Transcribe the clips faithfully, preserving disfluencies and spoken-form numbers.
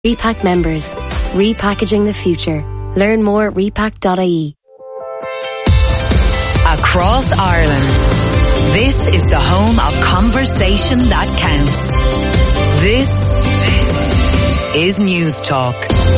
Repack members. Repackaging the future. Learn more at repack dot I E. Across Ireland, this is the home of conversation that counts. This, this is News Talk.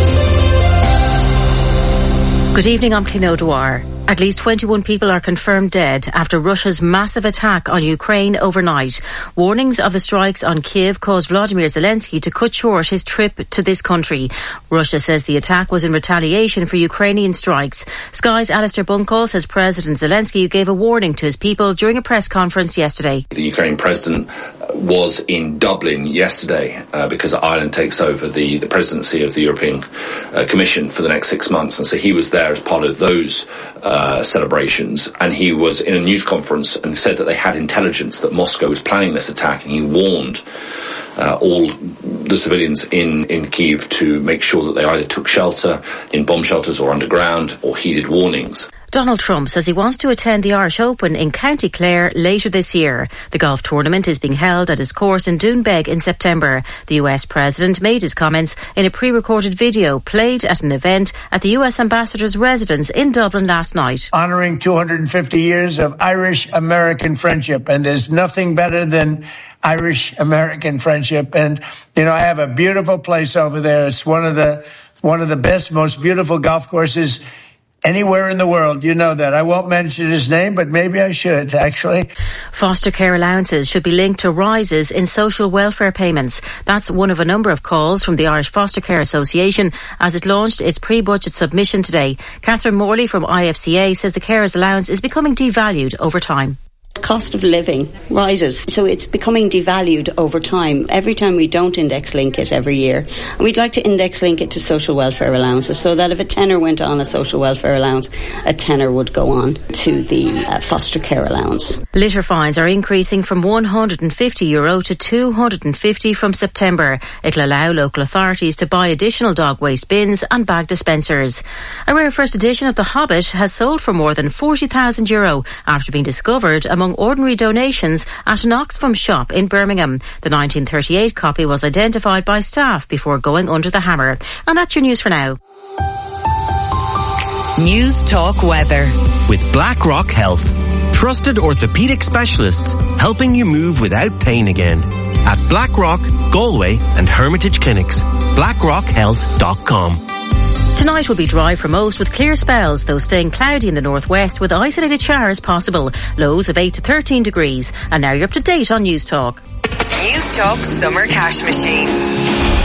Good evening, I'm Clino Dwyer. At least twenty-one people are confirmed dead after Russia's massive attack on Ukraine overnight. Warnings of the strikes on Kiev caused Volodymyr Zelensky to cut short his trip to this country. Russia says the attack was in retaliation for Ukrainian strikes. Sky's Alistair Bunkall says President Zelensky gave a warning to his people during a press conference yesterday. The Ukrainian president was in Dublin yesterday uh, because Ireland takes over the, the presidency of the European uh, Commission for the next six months. And so he was there as part of those uh, celebrations. And he was in a news conference and said that they had intelligence that Moscow was planning this attack. And he warned uh, all the civilians in, in Kyiv to make sure that they either took shelter in bomb shelters or underground or heeded warnings. Donald Trump says he wants to attend the Irish Open in County Clare later this year. The golf tournament is being held at his course in Doonbeg in September. The U S president made his comments in a pre-recorded video played at an event at the U S ambassador's residence in Dublin last night. Honouring two hundred fifty years of Irish-American friendship, and there's nothing better than Irish-American friendship. And, you know, I have a beautiful place over there. It's one of the one of the best, most beautiful golf courses anywhere in the world. You know that. I won't mention his name, but maybe I should, actually. Foster care allowances should be linked to rises in social welfare payments. That's one of a number of calls from the Irish Foster Care Association as it launched its pre-budget submission today. Catherine Morley from I F C A says the carers allowance is becoming devalued over time. Cost of living rises, so it's becoming devalued over time every time we don't index link it every year. And we'd like to index link it to social welfare allowances so that if a tenner went on a social welfare allowance, a tenner would go on to the uh, foster care allowance. Litter fines are increasing from one hundred fifty euro to two hundred fifty from September. It'll allow local authorities to buy additional dog waste bins and bag dispensers. A rare first edition of The Hobbit has sold for more than forty thousand euro after being discovered among ordinary donations at an Oxfam shop in Birmingham. The nineteen thirty-eight copy was identified by staff before going under the hammer. And that's your news for now. News Talk Weather with BlackRock Health. Trusted orthopedic specialists helping you move without pain again. At BlackRock, Galway and Hermitage Clinics. blackrock health dot com. Tonight will be dry for most with clear spells, though staying cloudy in the northwest with isolated showers possible. Lows of eight to thirteen degrees. And now you're up to date on News Talk. News Talk Summer Cash Machine.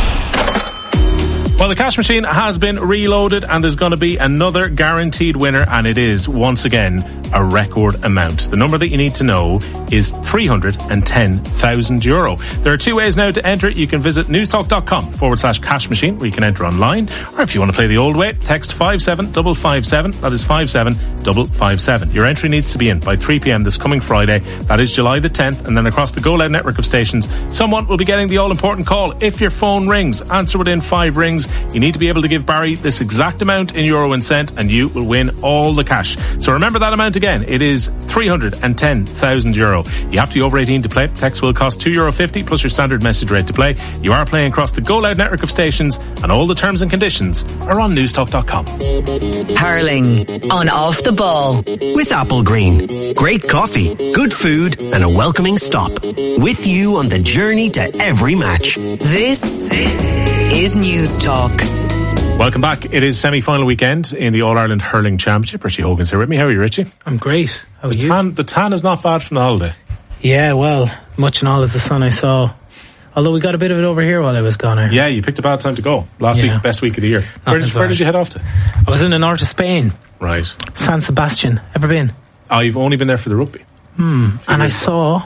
Well, the cash machine has been reloaded and there's going to be another guaranteed winner, and it is, once again, a record amount. The number that you need to know is three hundred ten thousand euro. There are two ways now to enter. You can visit newstalk.com forward slash cash machine where you can enter online, or if you want to play the old way, text five seven five five seven. That is five seven five five seven. Your entry needs to be in by three p.m. this coming Friday. That is July the tenth, and then across the Go Loud network of stations, someone will be getting the all-important call. If your phone rings, answer within five rings. You need to be able to give Barry this exact amount in euro and cent, and you will win all the cash. So remember that amount again. It is three hundred ten thousand euro. You have to be over eighteen to play. Text will cost two euro fifty plus your standard message rate to play. You are playing across the Go Loud network of stations, and all the terms and conditions are on newstalk dot com. Hurling on Off the Ball with Applegreen. Great coffee, good food and a welcoming stop. With you on the journey to every match. This, this is News Talk. Welcome back. It is semi-final weekend in the All-Ireland Hurling Championship. Richie Hogan's here with me. How are you, Richie? I'm great. How are the you? Tan, the tan is not bad from the holiday. Yeah, well, much and all as the sun I saw. Although we got a bit of it over here while I was gone. Or? Yeah, you picked a bad time to go. Last yeah. week, best week of the year. Where did, where did you head off to? I was in the north of Spain. Right. San Sebastian. Ever been? Oh, you've only been there for the rugby. Hmm. And I saw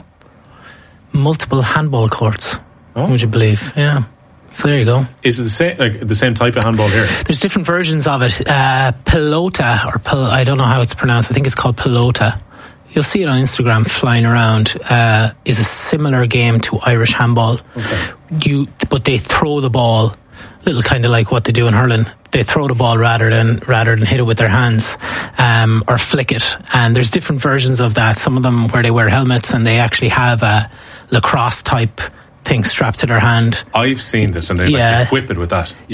multiple handball courts. Oh. Would you believe? Yeah. So there you go. Is it the same, like the same type of handball here? There's different versions of it. Uh, pelota, or pel- I don't know how it's pronounced. I think it's called pelota. You'll see it on Instagram flying around. Uh, is a similar game to Irish handball. Okay. You, but they throw the ball, little kind of like what they do in hurling. They throw the ball rather than rather than hit it with their hands, um, or flick it. And there's different versions of that. Some of them where they wear helmets and they actually have a lacrosse type thing strapped to their hand. I've seen this, and they Yeah. like, whip it with that.